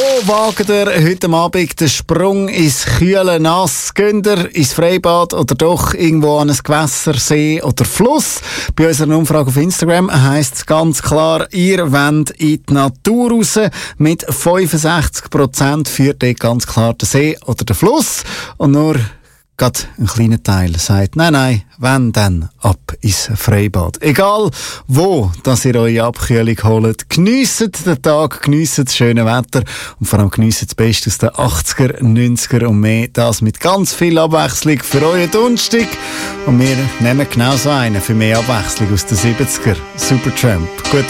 Wo wagt ihr heute Abend den Sprung ins kühle Nass? Geht ihr ins Freibad oder doch irgendwo an ein Gewässer, See oder Fluss? Bei unserer Umfrage auf Instagram heisst es ganz klar, ihr wollt in die Natur raus. Mit 65% führt dort ganz klar der See oder der Fluss. Und nur gerade ein kleiner Teil sagt, nein, wenn dann ab ins Freibad. Egal wo, dass ihr eure Abkühlung holt, geniesst den Tag, geniesst das schöne Wetter und vor allem geniesst das Beste aus den 80er, 90er und mehr. Das mit ganz viel Abwechslung für euren Donnerstag. Und wir nehmen genauso einen für mehr Abwechslung aus den 70er. Supertramp. Gut.